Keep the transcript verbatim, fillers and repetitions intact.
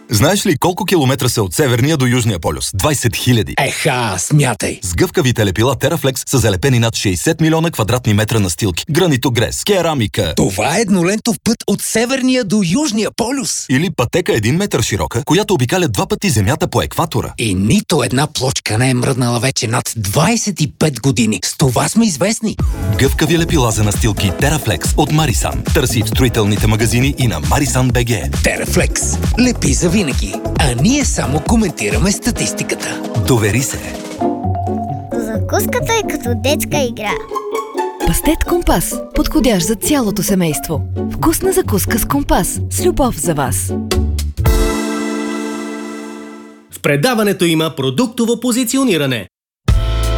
Знаеш ли колко километра са от Северния до Южния полюс? двайсет хиляди. Еха, смятай! С гъвкавите лепила TeraFlex са залепени над шейсет милиона квадратни метра настилки. Гранитогрес, керамика. Това е еднолентов път от Северния до Южния полюс. Или пътека един метър широка, която обикаля два пъти Земята по екватора. И нито една плочка не е мръднала вече над двайсет и пет години. С това сме известни. Гъвкави лепила за настилки TeraFlex от Marisan. Търси в строителните магазини и на Marisan точка би джи. TeraFlex. Лепи за винаги. А ние само коментираме статистиката. Довери се. Закуската е като детска игра. Пастет Компас. Подходящ за цялото семейство. Вкусна закуска с компас. С любов за вас. В предаването има продуктово позициониране.